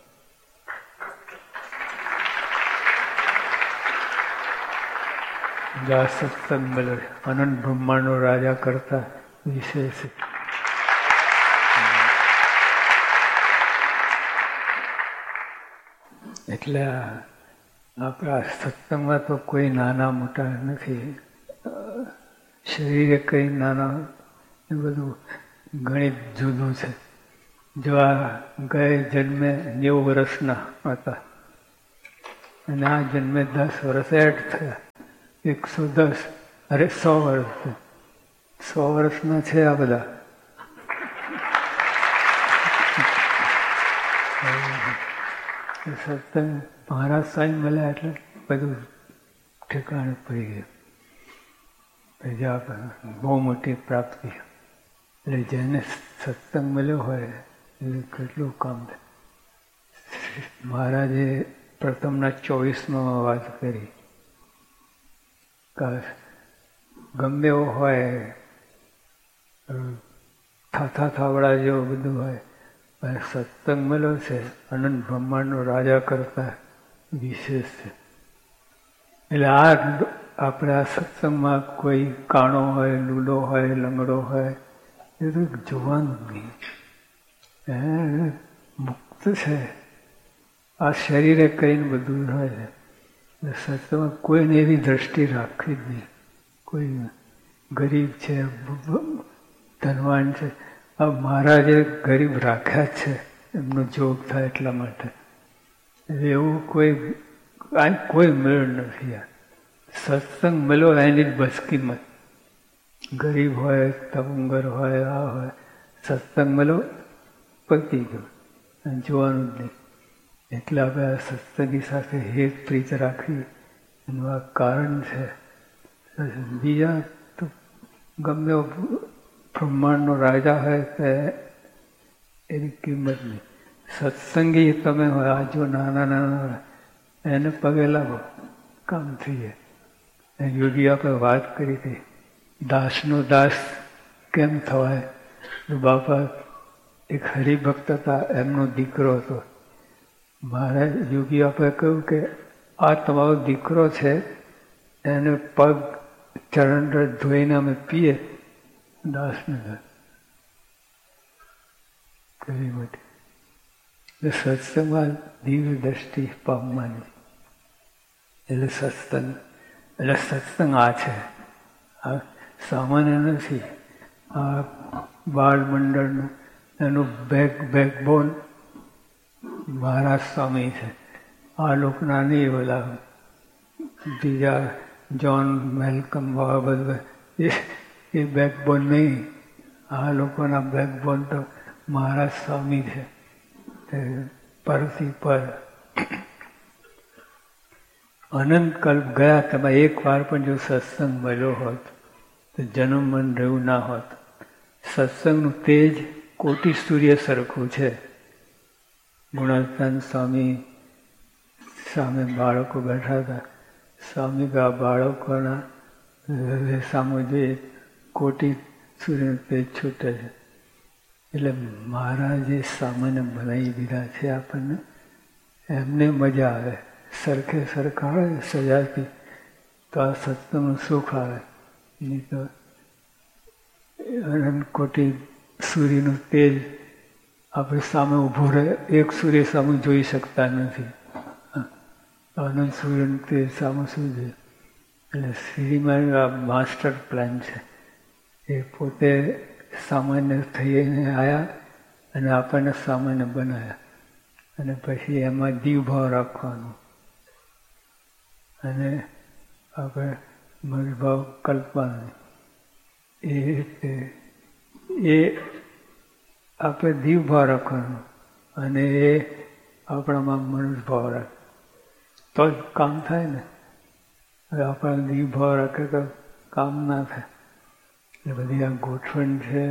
આ સત્સંગ મળે અનંત બ્રહ્માંડનો રાજા કરતા વિશેષ. એટલે આપણા સત્સંગમાં તો કોઈ નાના મોટા નથી. શરીરે કઈ નાના એ બધું ગણિત જુદું છે. જો આ ગયા જન્મે નેવું વર્ષના હતા અને આ જન્મે દસ વર્ષ એડ થયા, એકસો દસ, અરે સો વર્ષ સો વર્ષના છે આ બધા. સત્સંગ મહારાજ સાંઈ મળ્યા એટલે બધું ઠેકાણે પડી ગયું. બહુ મોટી પ્રાપ્તિ. એટલે જેને સત્સંગ મળ્યો હોય એટલે કેટલું કામ થાય. મહારાજે પ્રથમના ચોવીસમાં વાત કરી કે ગમે એવો હોય થાથા થાવડા જેવું બધું હોય પણ સત્સંગ મળ્યો છે અનંત બ્રહ્માંડનો રાજા કરતા વિશેષ છે. એટલે આ આપણે આ સત્સંગમાં કોઈ કાણો હોય, લૂલો હોય, લંગડો હોય એ તો જોવાનું નહીં. મુક્ત છે. આ શરીરે કરીને બધું હોય છે. સત્સંગમાં કોઈને એવી દ્રષ્ટિ રાખવી જ નહીં. કોઈ ગરીબ છે, ધનવાન છે, આ મહારાજે ગરીબ રાખ્યા જ છે એમનો જોગ થાય એટલા માટે. એવું કોઈ આ કોઈ મેળ નથી. આ સત્સંગ મળ્યો એની જ બસ કિંમત. ગરીબ હોય, તવંગર હોય, આ હોય, સત્સંગ મળ્યો પતી ગયો. જોવાનું જ નહીં. એટલે આપણે આ સત્સંગી સાથે હેત પ્રીત રાખવી એનું આ કારણ છે. બીજા તો ગમે બ્રહ્માંડનો રાજા હોય તો એની કિંમત નહીં. સત્સંગી તમે હોય આ જો નાના નાના એને પગે લાગો કામ થઈ જાય. યોગી આપણે વાત કરી હતી દાસનો દાસ કેમ થવાય. બાપા એક હરિભક્ત હતા, એમનો દીકરો હતો. મારે યોગી આપણે કહ્યું કે આ તમારો દીકરો છે એને પગ ચરણ ધોઈને અમે પીએ. દાસને કરી મોટી સત્સંગમાં દિવ્ય દ્રષ્ટિ પામવાની. એટલે સત્સંગ એટલે સત્સંગ આ છે, આ સામાન્ય નથી. આ બાળ મંડળનું એનું બેક બેકબોન મહારાજ સ્વામી છે. આ લોકોના નહીં બધા બીજા જોન મેલકમ બધા એ બેકબોન નહીં. આ લોકોના બેકબોન તો મહારાજ સ્વામી છે. પરથી પર અનંત કલ્પ ગયા. તમે એક વાર પણ જો સત્સંગ મળ્યો હોત તો જન્મ મન રહ્યું ના હોત. સત્સંગનું તેજ કોટી સૂર્ય સરખું છે. ગુણાત્માન સ્વામી સામે બાળકો બેઠા હતા. સ્વામી આ બાળકોના સામે જોઈએ કોટી સૂર્યનું તેજ છૂટે છે. એટલે મહારાજે સામાન્ય બનાવી દીધા છે આપણને. એમને મજા આવે. સરખે સરખા હોય સજાતી તો આ સત્સંગનું સુખ આવે. નહીં તો અનંત કોટી સૂર્યનું તેજ આપણે સામે ઊભું રહે. એક સૂર્ય સામે જોઈ શકતા નથી. અનંત સૂર્યનું તેજ સામે શું છે. એટલે શ્રીમાન આ માસ્ટર પ્લાન છે. એ પોતે સામાન્ય થઈને આવ્યા અને આપણને સામાન્ય બનાવ્યા. અને પછી એમાં દીવભાવ રાખવાનો અને આપણે મનભાવ કલ્પવાનો. એ રીતે એ આપણે દીવભાવ રાખવાનો અને એ આપણામાં મનુષ્યભાવ રાખે તો જ કામ થાય ને. હવે આપણા દીવભાવ રાખે તો કામ ના થાય. એટલે બધી આ ગોઠવણ છે.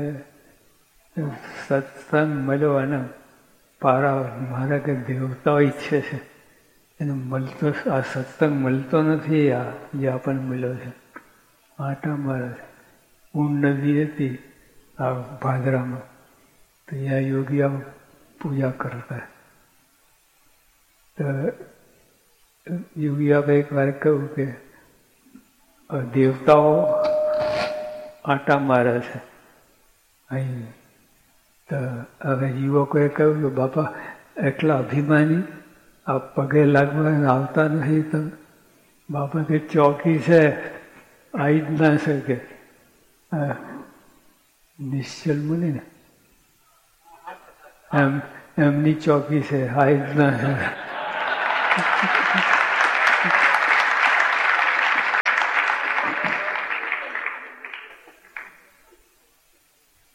સત્સંગ મળ્યો અને પારા મારા કે દેવતાઓ ઈચ્છે છે એને મળતો. આ સત્સંગ મળતો નથી. આ જે આપણને મળ્યો છે આટા મારે છે. ઊંડ નદી હતી આ ભાદરામાં તો અહીંયા યોગીઓ પૂજા કરતા. તો યોગી આપણે એક વાર કહ્યું કે દેવતાઓ આટા મારે છે અહીં. તો હવે યુવકોએ કહ્યું કે બાપા એટલા અભિમાની આ પગે લાગવા આવતા નથી. તો બાપા કે ચોકી છે આવી જ ના શકે. નિશ્ચલ મુનિ ને એમ એમની ચોકી છે આવી જ ના શકે.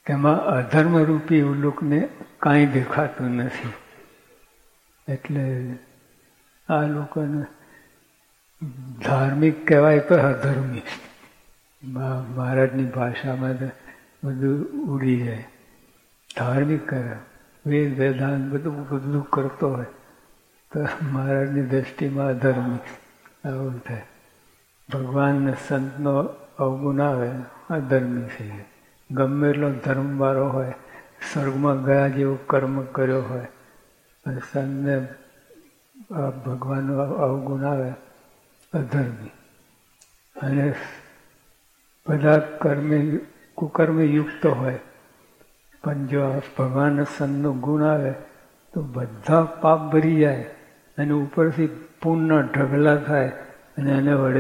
કે એમાં અધર્મરૂપી એવું લોકોને કાંઈ દેખાતું નથી. એટલે આ લોકોને ધાર્મિક કહેવાય તો અધર્મી. મહારાજની ભાષામાં બધું ઉડી જાય. ધાર્મિક કરે, વેદ વેદાંત બધું બધું કરતો હોય તો મહારાજની દ્રષ્ટિમાં અધર્મી આવું થાય. ભગવાનને સંતનો અવગુણ આવે અધર્મી છે. ગમે એટલો ધર્મવાળો હોય, સ્વર્ગમાં ગયા જેવું કર્મ કર્યો હોય અને સંતને ભગવાનનો અવગુણ આવે અધર્મી. અને બધા કર્મે કુકર્મે યુક્ત હોય પણ જો ભગવાન સંતનો ગુણ આવે તો બધા પાપ ભરી જાય અને ઉપરથી પુણ્ય ઢગલા થાય અને એને વડે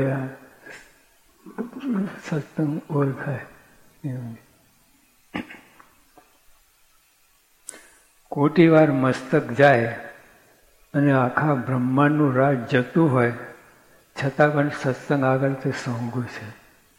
સત્સંગ ઓળખાય. કોટી વાર મસ્તક જાય અને આખા બ્રહ્માંડનું રાજ જતું હોય છતાં પણ સત્સંગ આગળ તે સોંગું છે.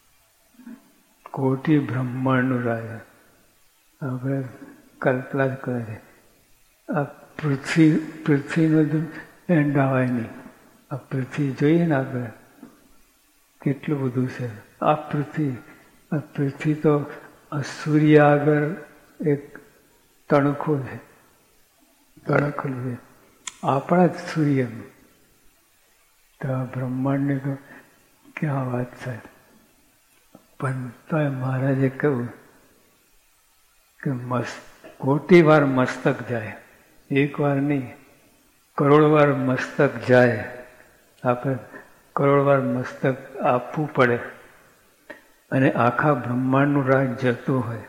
કોટી બ્રહ્માંડનું રાજ આપણે કલ્પના જ કરે છે. આ પૃથ્વી પૃથ્વીનો એન્ડ આવે નહીં. આ પૃથ્વી જોઈએ ને આપણે કેટલું બધું છે. આ પૃથ્વી આ પૃથ્વી તો સૂર્ય આગળ એક તણખો છે. તણખો છે આપણા જ સૂર્ય. તો આ બ્રહ્માંડની તો ક્યાં વાત થાય. પણ તો મહારાજે કહ્યું કે મસ્ત કોટી વાર મસ્તક જાય, એક વાર નહીં કરોડ વાર મસ્તક જાય. આપણે કરોડ વાર મસ્તક આપવું પડે અને આખા બ્રહ્માંડનું રાજ જતું હોય.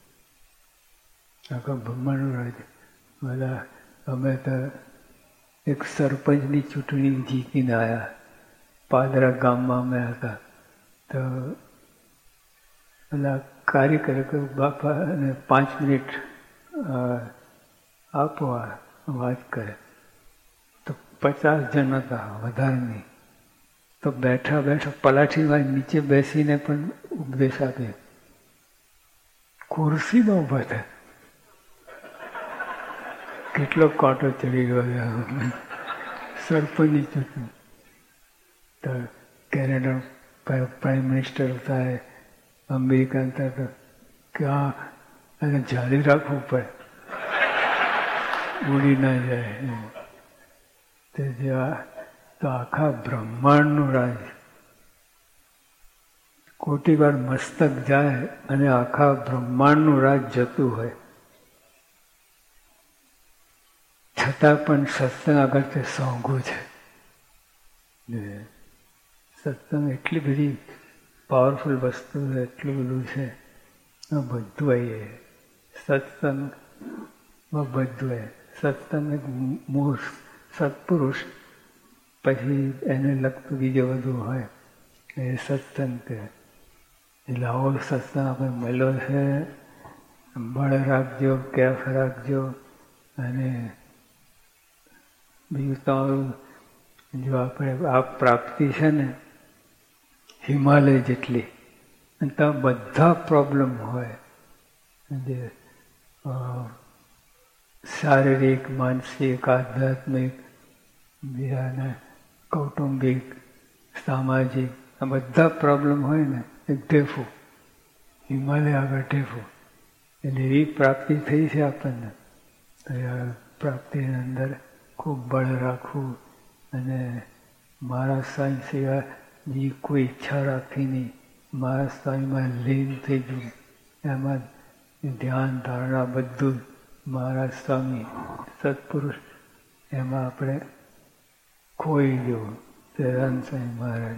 આખા બ્રહ્માંડનું રાજ બધા અમે તો એક સરપંચની ચૂંટણી જીતીને આવ્યા. પાદરા ગામમાં અમે હતા તો પેલા કાર્યકર બાપા અને પાંચ મિનિટ આપો વાત કરે તો પચાસ જણ હતા, વધારે નહીં. તો બેઠા બેઠા પલાઠીમાં નીચે બેસીને પણ ઉપદેશ આપે. ખુરશીમાં ઊભા થાય. કેટલો કાંટો ચડી ગયો. સરપંચની ચૂંટણી તો કેનેડા પ્રાઇમ મિનિસ્ટર થાય, અમેરિકા હતા કે આ એને જાળી રાખવું પડે ઉડી ના જાય. તે જેવા તો આખા બ્રહ્માંડનું રાજ કોટી વાર મસ્તક જાય અને આખા બ્રહ્માંડનું રાજ જતું હોય છતાં પણ સત્સંગ આગળ તે સોંગું છે. સત્સંગ એટલી બધી પાવરફુલ વસ્તુ છે, એટલું બધું છે. બધું આવીએ સત્સંગમાં બધું આવે. સત્સંગ એક મૂળ સત્પુરુષ પછી એને લગતું બીજું બધું હોય એ સત્સંગ કહે. એટલે આવો સત્સંગ આપણે મળ્યો છે. બળ રાખજો, કેફ રાખજો. અને બીજું તમારું જો આપણે આ પ્રાપ્તિ છે ને હિમાલય જેટલી, અને ત્યાં બધા પ્રોબ્લેમ હોય જે શારીરિક, માનસિક, આધ્યાત્મિક, બીજાને કૌટુંબિક, સામાજિક, આ બધા પ્રોબ્લેમ હોય ને એ ઢેફું હિમાલય આગળ ઢેફું. એટલે એવી પ્રાપ્તિ થઈ છે આપણને. તો આ પ્રાપ્તિની અંદર ખૂબ બળ રાખવું અને મારા સ્વામી સિવાય બીજી કોઈ ઈચ્છા રાખી નહીં. મારા સ્વામીમાં લીન થઈ ગયું. એમાં ધ્યાન ધારણા બધું મારા સ્વામી સત્પુરુષ એમાં આપણે ખોઈ ગયું. તેરાન સ્વામી મહારાજ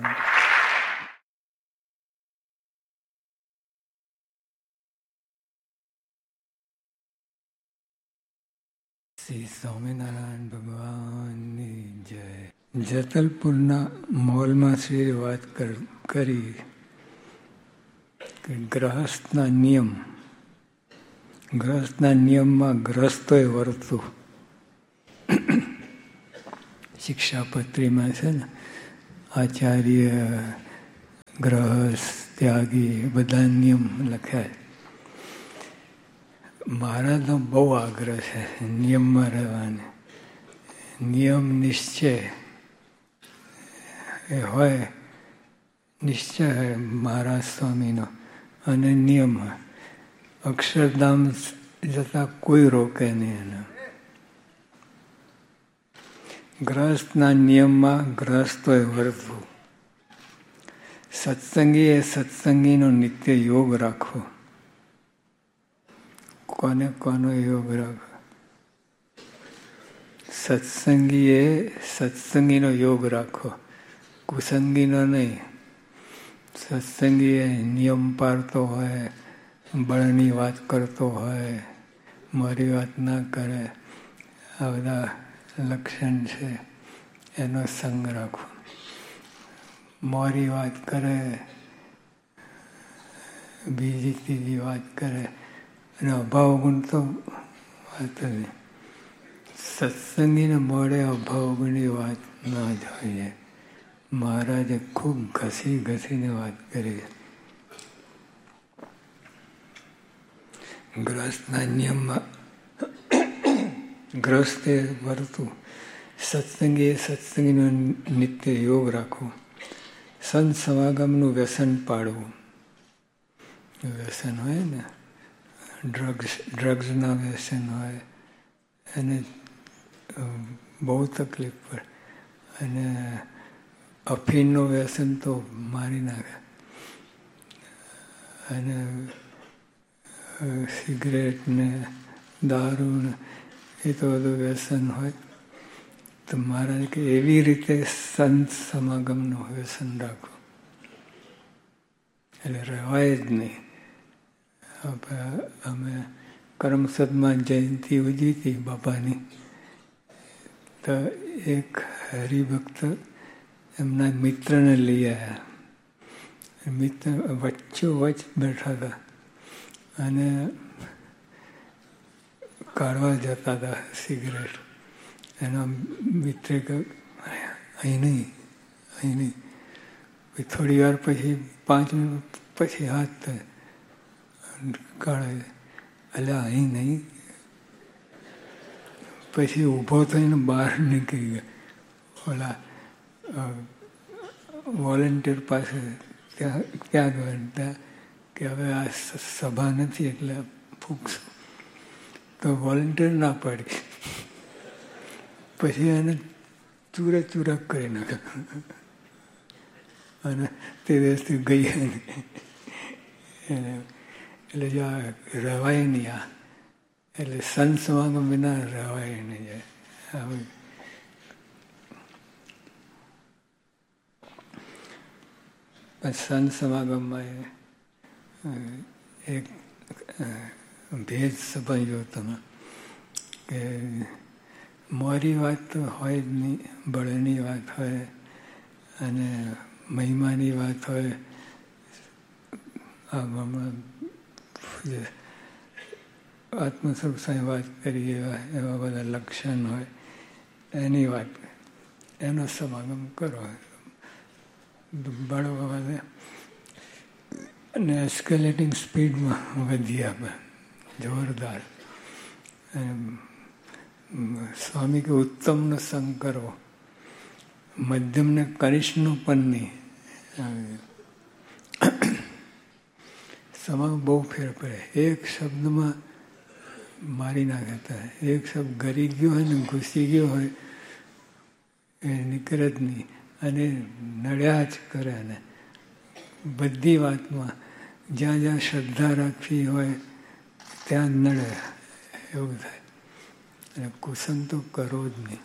શ્રી સ્વામિનારાયણ ભગવાનની જય. જતલપુરના મોલમાં શ્રી વાત કરી કે ગ્રહસ્થના નિયમ ગ્રહસ્થના નિયમમાં ગ્રસ્તોએ વર્તવું. શિક્ષાપત્રીમાં છે ને આચાર્ય, ગ્રહસ્થ, ત્યાગી બધા નિયમ લખ્યા. મારા તો બહુ આગ્રહ છે નિયમમાં રહેવાની. નિયમ નિશ્ચય એ હોય, નિશ્ચય હોય મહારાજ સ્વામીનો અને નિયમ હોય. અક્ષરધામ જતા કોઈ રોકે નહીં એને. ગ્રહસ્થના નિયમમાં ગ્રહસ્થોએ વર્તવું. સત્સંગી એ સત્સંગીનો નિત્ય યોગ રાખવો. કોને કોનો યોગ રાખવો? સત્સંગીએ સત્સંગીનો યોગ રાખો, કુસંગીનો નહીં. સત્સંગીએ નિયમ પાળતો હોય, બળની વાત કરતો હોય, મારી વાત ના કરે, આ બધા લક્ષણ છે, એનો સંગ રાખવો. મોરી વાત કરે, બીજી ત્રીજી વાત કરે અને અભાવ ગુણ તો વાત નહીં. સત્સંગીને મોડે અભાવ ગુણની વાત ના જોઈએ. મહારાજે ખૂબ ઘસી ઘસીને વાત કરી. ગ્રહસ્થના નિયમમાં ગ્રહસ્થે વર્તું. સત્સંગીએ સત્સંગીનો નિત્ય યોગ રાખવો. સંત સમાગમનું વ્યસન પાડવું. વ્યસન હોય ને, ડ્રગ્સ ડ્રગ્સના વ્યસન હોય એને બહુ તકલીફ પડે. અને અફીણનું વ્યસન તો મારી નાખે. અને સિગરેટ ને દારૂ ને એ તો બધું વ્યસન હોય. તો મહારાજ કે એવી રીતે સંત સમાગમનું વ્યસન રાખો એટલે રહેવાય જ નહીં. અમે કરમસદમાં જયંતિ ઉજવી હતી બાપાની, તો એક હરિભક્ત એમના મિત્રને લઈ આવ્યા. મિત્ર વચ્ચો વચ્ચ બેઠા હતા અને કાઢવા જતા હતા સિગરેટ. એના મિત્રે કહ્યું અહીં નહીં, અહીં નહીં. થોડી વાર પછી પાંચ મિનિટ પછી હાથ થાય કાઢે, એટલે અહીં નહીં. પછી ઊભો થઈને બહાર નીકળી ગયો. ઓલા વોલેન્ટિયર પાસે ત્યાં ત્યાં ગયો ત્યાં કે હવે આ સભા નથી એટલે ફૂંકશું. તો વોલેન્ટિયર ના પાડી. પછી એને ચૂરે ચૂરા કરી નાખ્યા અને તે દિવસથી ગઈ નહીં. એટલે જો આ રહેવાય નહીં. આ એટલે સંત સમાગમ વિના રહેવાય નહીં જાય. સંત સમાગમમાં એક ભેદ સમજો તમે કે મોરી વાત તો હોય જ નહીં, બળની વાત હોય અને મહિમાની વાત હોય. આમાં આત્મસ્વરૂપ સાંઈ વાત કરી એવા એવા બધા લક્ષણ હોય એની વાત, એનો સમાગમ કરો. બાળકો વધે અને એસ્કેલેટિંગ સ્પીડમાં વધી આપે જોરદાર. સ્વામી કે ઉત્તમનો સંગ કરવો, મધ્યમને કનિષ્ઠનું પણ નહીં. સમય બહુ ફેર પડે. એક શબ્દમાં મારી નાખતા. એક શબ્દ ગરી ગયો હોય ને ઘૂસી ગયો હોય એ નીકળે જ નહીં અને નડ્યા જ કરે. ને બધી વાતમાં જ્યાં જ્યાં શ્રદ્ધા રાખવી હોય ત્યાં જ નડે એવું થાય. અને કુસંગ તો કરો જ નહીં.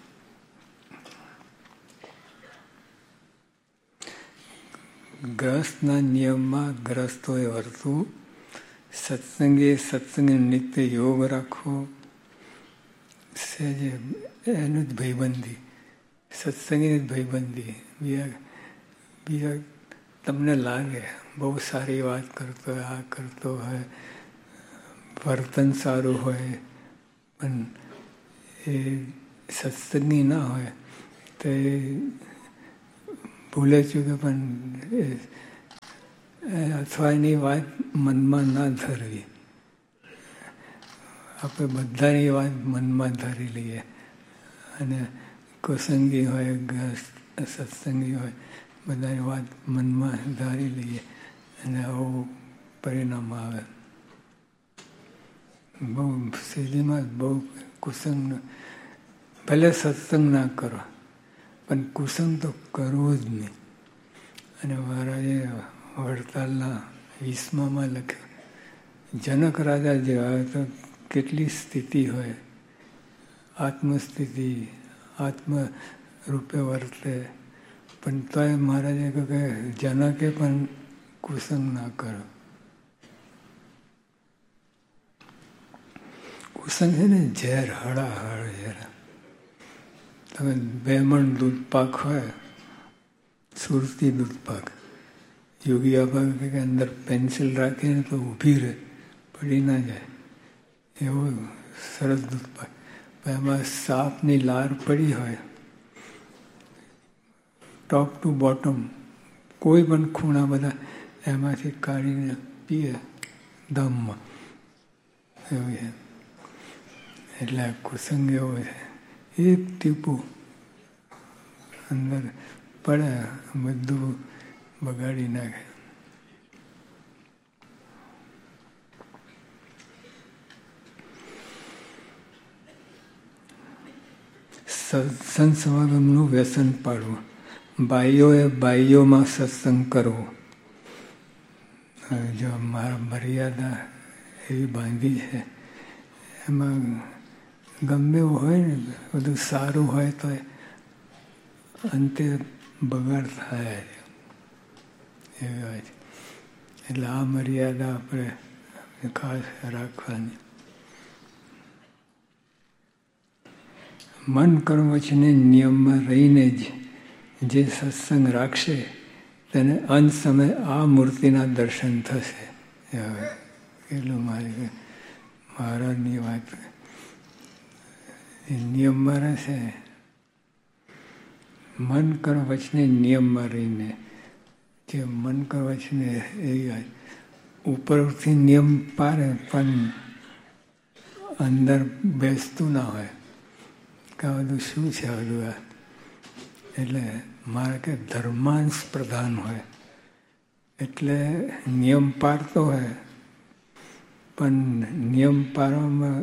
ગ્રહસ્થના નિયમમાં ગ્રહસ્થોએ વર્તવું. સત્સંગે સત્સંગે નિત્ય યોગ રાખવો. સહેજે એનું જ ભયબંધી, સત્સંગની જ ભયબંધી. બીજા બીજા તમને લાગે બહુ સારી વાત કરતો હોય, આ કરતો હોય, વર્તન સારું હોય, પણ એ સત્સંગી ના હોય તો એ ભૂલે ચૂકે પણ અથવા એની વાત મનમાં ના ધરવી. આપણે બધાની વાત મનમાં ધારી લઈએ અને કુસંગી હોય સત્સંગી હોય બધાની વાત મનમાં ધારી લઈએ અને આવું પરિણામ આવે. બહુ સીધીમાં બહુ કુસંગ, ભલે સત્સંગ ના કરો પણ કુસંગ તો કરવું જ નહીં. અને મહારાજે વડતાલના વીસમામાં લખ્યું, જનક રાજા જેવા તો કેટલી સ્થિતિ હોય, આત્મસ્થિતિ, આત્મ રૂપે વર્તે, પણ તોય મહારાજે કહ્યું કે જનકે પણ કુસંગ ના કરો. કુસંગ છે ને ઝેર, હળાહળ ઝેર. તમે બે મણ દૂધ પાક હોય, સુરતી દૂધ પાક, યોગી બાબા કે અંદર પેન્સિલ રાખીને તો ઊભી રહે, પડી ના જાય, એવો સરસ દૂધ પાક. એમાં સાપની લાર પડી હોય, ટોપ ટુ બોટમ કોઈ પણ ખૂણા બધા એમાંથી કાઢીને પીએ દમમાં, એવું છે. એટલે કુસંગ એવો છે, એક ટીપું અંદર પડે બધું બગાડી નાખે. સત્સંગ સમાગમનું વ્યસન પાડવું, બાઈઓએ બાઈઓમાં સત્સંગ કરવો. જો મારા મર્યાદા એવી બાંધી છે, એમાં ગમે એવું હોય ને બધું સારું હોય તો અંતે બગાડ થાય એવી વાત. એટલે આ મર્યાદા આપણે ખાસ રાખવાની. મન કર્મ વચને નિયમમાં રહીને જ જે સત્સંગ રાખશે તેને અંત સમય આ મૂર્તિના દર્શન થશે. એટલું મારી મહારાજની વાત. એ નિયમમાં રહેશે, મન કર્મ વચને નિયમમાં રહીને, જે મન કર્મ વચને એ ઉપરથી નિયમ પાડે પણ અંદર બેસતું ના હોય કે આ બધું શું છે આ બધું આ. એટલે મારે કે ધર્માંશ પ્રધાન હોય, એટલે નિયમ પાડતો હોય પણ નિયમ પાડવામાં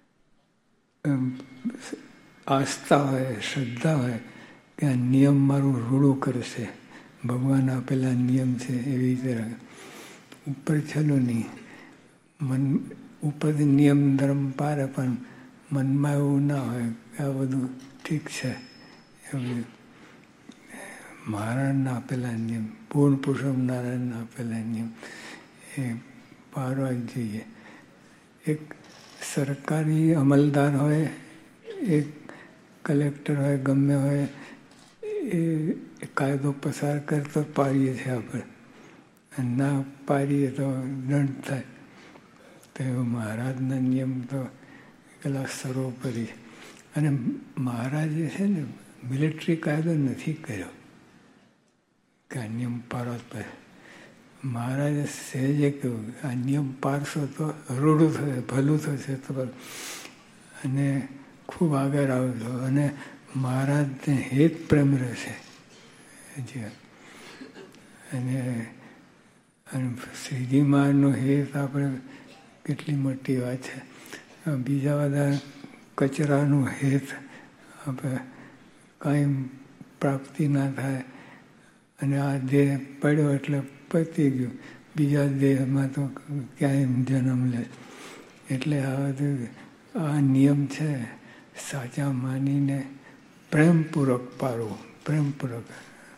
આસ્થા હોય, શ્રદ્ધા હોય કે આ નિયમ મારું રૂડું કરશે, ભગવાન આપેલા નિયમ છે એવી રીતે ઉપર ચલો નહીં. મન ઉપરથી નિયમ ધર્મ પાડે પણ મનમાં એવું ના હોય કે આ બધું ઠીક છે. એવું મહારાજના આપેલા નિયમ, પૂર્ણ પુરુષોત્તમ નારાયણના આપેલા નિયમ એ પાડવા જ જોઈએ. એક સરકારી અમલદાર હોય, એક કલેક્ટર હોય, ગમે હોય, એ કાયદો પસાર કરતો પાડીએ છીએ આપણે, ના પાડીએ તો દંડ થાય. તો મહારાજના નિયમ તો પેલા સર્વોપરી. અને મહારાજે છે ને મિલિટરી કાયદો નથી કર્યો કે આ નિયમ પાડવા પડે. મહારાજે સહેજે કહ્યું આ નિયમ પાડશો તો રૂડું થશે, ભલું થશે તો, અને ખૂબ આગળ આવજો અને મહારાજને હેત પ્રેમ રહેશે. અને શ્રીજી મહારાજનો હેત આપણે કેટલી મોટી વાત છે. બીજા બધા કચરાનું હેત આપણે કાંઈ પ્રાપ્તિ ના થાય અને આ દેહ પડ્યો એટલે પતી ગયું, બીજા દેહમાં તો ક્યાંય જન્મ લે. એટલે આ બધું આ નિયમ છે સાચા માનીને પ્રેમપૂર્વક પાડવું, પ્રેમપૂર્વક.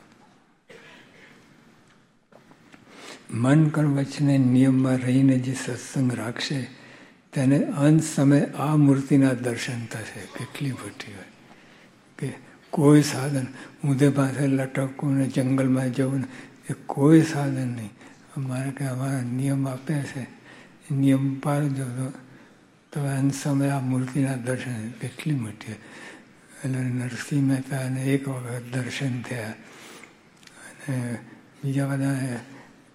મન કર્મ વચને નિયમમાં રહીને જે સત્સંગ રાખશે તેને અંત સમય આ મૂર્તિના દર્શન થશે. કેટલી મોટી હોય કે કોઈ સાધન, ઊંધે પાસે લટકવું ને જંગલમાં જવું ને એ કોઈ સાધન નહીં. અમારે કે અમારા નિયમ આપે છે, નિયમ પાડજો તો તો અંત સમય આ મૂર્તિના દર્શન. કેટલી મોટી હોય. એટલે નરસિંહ મહેતાને એક વખત દર્શન થયા અને બીજા બધા